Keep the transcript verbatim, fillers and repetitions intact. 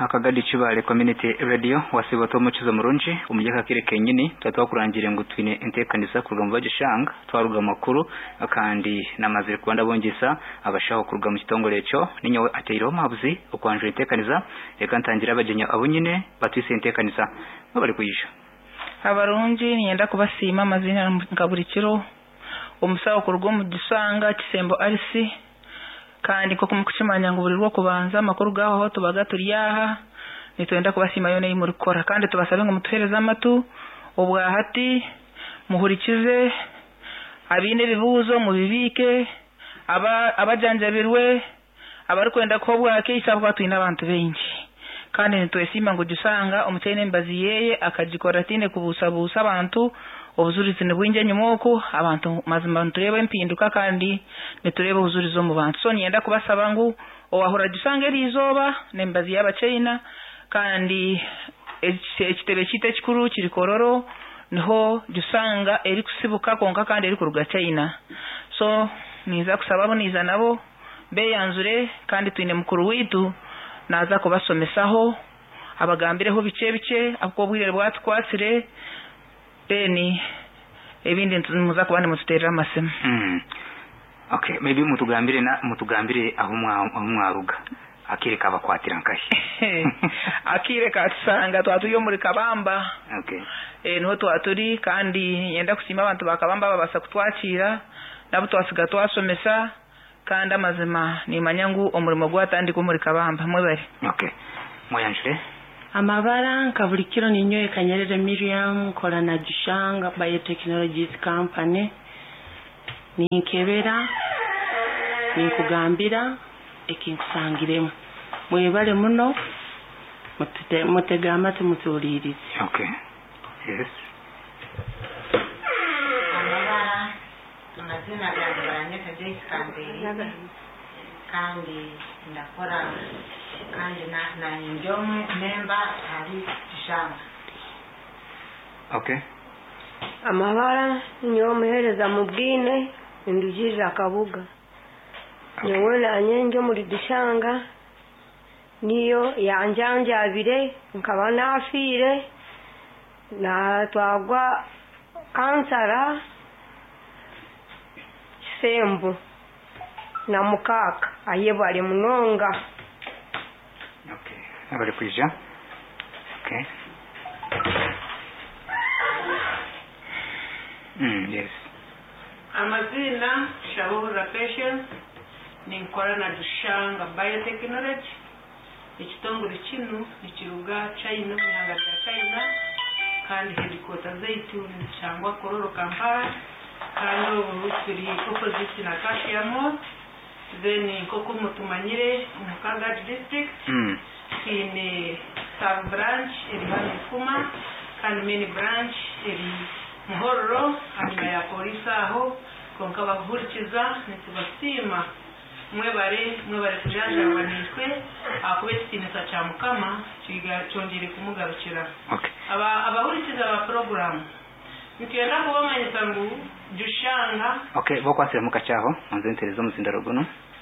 akagadi Kibale Community Radio wasiboto mukizo murunji umujeka kire kenyini tatwa kurangire ngo twine intekanisa kuruga mu bagishanga twaruga makuru kandi namazire Rwanda bongisa abashaho kuruga mu kitongole cyo ninyo ateyiro mabuzi ukwanje intekanisa reka ntangira abagenya abo nyine batwise intekanisa bari kuyisha abarunji nyenda kubasima amazina ngaburikiro umusawo kurugo mu gisanga Kisembo Alisi kandi ko kumukimanya ngo buri rwo kubanza makuru gaho tubaga turiyaha nitwenda kubasima yone muri kora kandi tubasabe ngo mutuhereza amatu ubwahati muhurikize abine bibuzo mu bibike aba abajanjabirwe abari kwenda ko bwake isabwa twina abantu benshi kandi nitwesima ngo gisanga umutene mbazi yeye akagikora tine kubusabusa abantu obuzurizi nibwinje nyumoko abantu mazima nturebe mpinduka kandi niturebe ubuzurizo mu bantu so nyenda kubasaba ngo owahora gisanga rizoba nembazi yaba China kandi ekitebe kite kikuru kiri kororo niho gisanga eri kusibuka konka kandi eri kuruga China so niza kusaba bo niza nabo beyanzure kandi twine mukuru witu naza kubasomesaho abagambireho bice bice akobwire bwatwasire Beni ebindi muza kubane mututerera amasema mm. Okay, maybe mutugambire na mutugambire aho mwaruga akireka abakwatira nkashi akireka tsanga twatuyo muri kabamba okay eh no twaturi kandi yenda kusima abantu bakabamba babasa kutwakira nabo twasiga twasomesa kandi amazima ni manyangu omurimo gwatandi ko muri kabamba mwebare okay moyanjire amabara nkabulikiro ninyo Kanyerere Miriam kola na Gishanga Biotechnologies Company ni kebera ni kugambira ekinkusangiremo mwebale muno mutete mutega amate mutulirize okay yes amabara tunazina gambiranye kaje iskambiri kandi ndakora kandi na na njomwe member ali Gishanga okay amabara nyomuhereza mu bwine indujije akabuga nyewe anyenje muri Gishanga niyo yanjanje abire nkaba nafire na twagwa kansara Kisembo na mukaka ayebale munonga okay abari kwija okay mm yes amazina Shabura Patience ninkora na Gishanga Biotechnology ikitongore kinu ikiruga China myanga ya China kandi headquarters zaitu cyangwa Kororo Kampala kandi ubu turi opposite na Kashiamo then koko mutumanyire mu Kagadi district mm ine sub branch eri Kuma kandi main branch eri Muhororo hanyuma ya polisi aho konka bahurikiza nitubasima mwebare mwebare kujanjabanitwe akubetse kinesa cya mukama kiga cyongere kumugarukira okay aba abahurikiza aba program nikenda kubamanyisa ngo Gishanga okay bokwasira mukacyaho manze nterezo muzindarogono